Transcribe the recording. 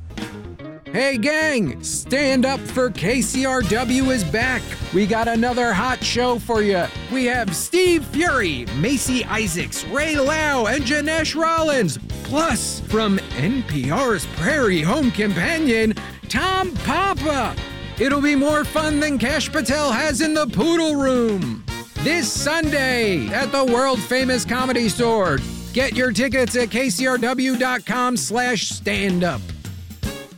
Hey gang, Stand Up for KCRW is back. We got another hot show for you. We have Steve Fury, Macy Isaacs, Ray Lau, and Janesh Rollins. Plus, from NPR's Prairie Home Companion, Tom Papa. It'll be more fun than Kash Patel has in the Poodle Room. This Sunday at the world-famous Comedy Store. Get your tickets at kcrw.com/standup.